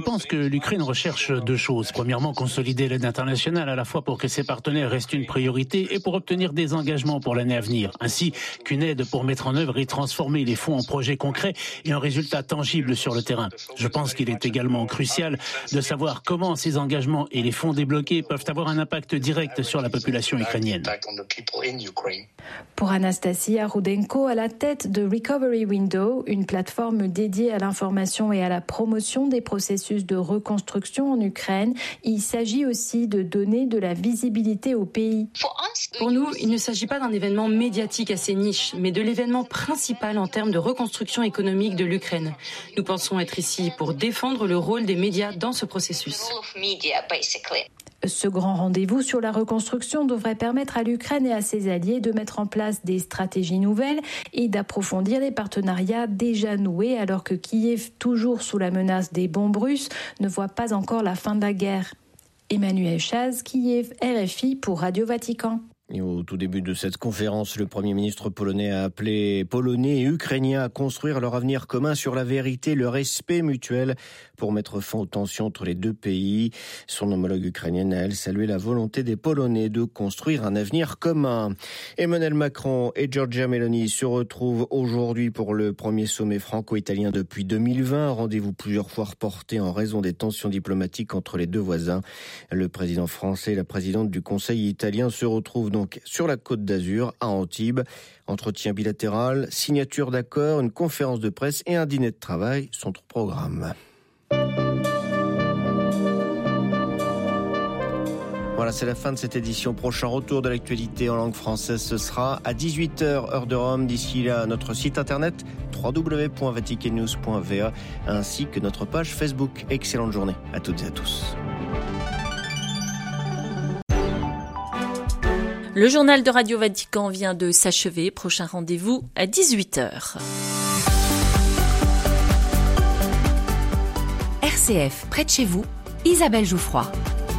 pense que l'Ukraine recherche deux choses. Premièrement, consolider l'aide internationale à la fois pour que ses partenaires restent une priorité et pour obtenir des engagements pour l'année à venir. Ainsi qu'une aide pour mettre en œuvre et transformer les fonds en projets concrets et en résultats tangibles sur le terrain. Je pense qu'il est également crucial de savoir comment ces engagements et les fonds débloqués peuvent avoir un impact direct sur la population ukrainienne. Pour Anastasia Rudenko, à la tête de Recovery Window, une plateforme dédiée à l'information et à la promotion des processus de reconstruction en Ukraine, il s'agit aussi de donner de la visibilité au pays. Pour nous, il ne s'agit pas d'un événement médiatique assez niche, mais de l'événement principal en termes de reconstruction économique de l'Ukraine. Nous pensons être ici pour défendre le rôle des médias dans ce processus. Ce grand rendez-vous sur la reconstruction devrait permettre à l'Ukraine et à ses alliés de mettre en place des stratégies nouvelles et d'approfondir les partenariats déjà noués alors que Kiev, toujours sous la menace des bombes russes, ne voit pas encore la fin de la guerre. Emmanuel Chaz, Kiev, RFI pour Radio Vatican. Et au tout début de cette conférence, le Premier ministre polonais a appelé Polonais et Ukrainiens à construire leur avenir commun sur la vérité, le respect mutuel pour mettre fin aux tensions entre les deux pays. Son homologue ukrainienne a, elle, salué la volonté des Polonais de construire un avenir commun. Emmanuel Macron et Giorgia Meloni se retrouvent aujourd'hui pour le premier sommet franco-italien depuis 2020. Rendez-vous plusieurs fois reporté en raison des tensions diplomatiques entre les deux voisins. Le président français et la présidente du Conseil italien se retrouvent donc sur la Côte d'Azur, à Antibes. Entretien bilatéral, signature d'accord, une conférence de presse et un dîner de travail sont au programme. Voilà, c'est la fin de cette édition. Prochain retour de l'actualité en langue française, ce sera à 18h, heure de Rome. D'ici là, notre site internet www.vaticannews.va ainsi que notre page Facebook. Excellente journée à toutes et à tous. Le journal de Radio Vatican vient de s'achever. Prochain rendez-vous à 18h. RCF, près de chez vous, Isabelle Jouffroy.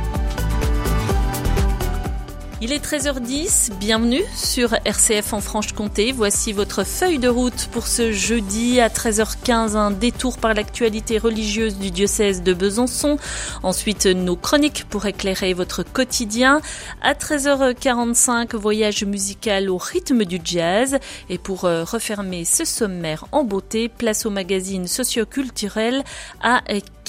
Il est 13h10, bienvenue sur RCF en Franche-Comté. Voici votre feuille de route pour ce jeudi à 13h15, un détour par l'actualité religieuse du diocèse de Besançon. Ensuite, nos chroniques pour éclairer votre quotidien. À 13h45, voyage musical au rythme du jazz. Et pour refermer ce sommaire en beauté, place au magazine socio-culturel à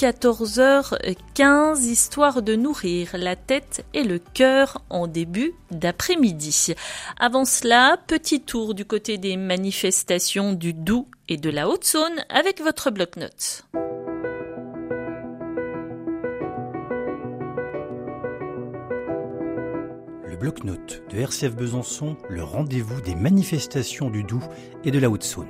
14h15, histoire de nourrir la tête et le cœur en début d'après-midi. Avant cela, petit tour du côté des manifestations du Doubs et de la Haute-Saône avec votre bloc-notes. Le bloc-notes de RCF Besançon, le rendez-vous des manifestations du Doubs et de la Haute-Saône.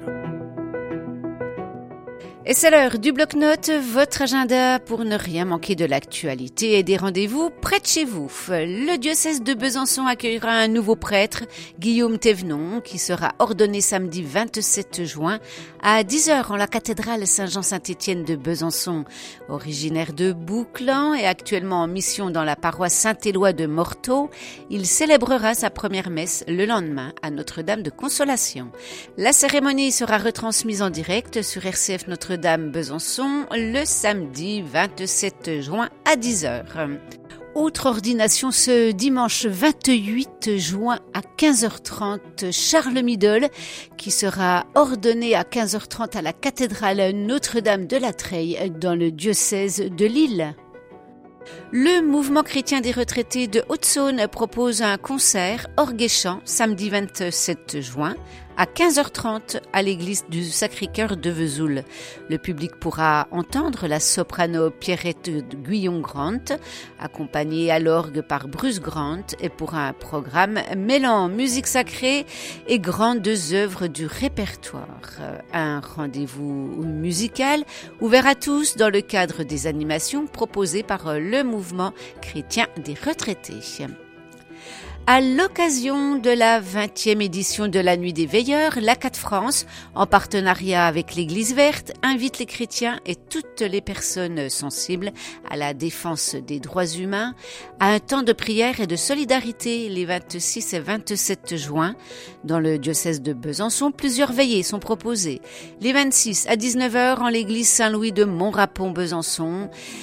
Et c'est l'heure du bloc-notes, votre agenda pour ne rien manquer de l'actualité et des rendez-vous près de chez vous. Le diocèse de Besançon accueillera un nouveau prêtre, Guillaume Thévenon, qui sera ordonné samedi 27 juin à 10h en la cathédrale Saint-Jean-Saint-Étienne de Besançon. Originaire de Bouclan et actuellement en mission dans la paroisse Saint-Éloi de Morteau, il célébrera sa première messe le lendemain à Notre-Dame de Consolation. La cérémonie sera retransmise en direct sur RCF Notre-Dame Besançon le samedi 27 juin à 10h. Autre ordination ce dimanche 28 juin à 15h30, Charles Midol qui sera ordonné à 15h30 à la cathédrale Notre-Dame de la Treille dans le diocèse de Lille. Le mouvement chrétien des retraités de Haute-Saône propose un concert orgue et chant samedi 27 juin à 15h30 à l'église du Sacré-Cœur de Vesoul. Le public pourra entendre la soprano Pierrette Guyon-Grant, accompagnée à l'orgue par Bruce Grant, et pour un programme mêlant musique sacrée et grandes œuvres du répertoire. Un rendez-vous musical ouvert à tous dans le cadre des animations proposées par le mouvement chrétien des retraités. À l'occasion de la 20e édition de la Nuit des Veilleurs, l'ACAT France, en partenariat avec l'Église Verte, invite les chrétiens et toutes les personnes sensibles à la défense des droits humains à un temps de prière et de solidarité les 26 et 27 juin. Dans le diocèse de Besançon, plusieurs veillées sont proposées. Les 26 à 19h en l'église Saint-Louis de Montrapon-Besançon,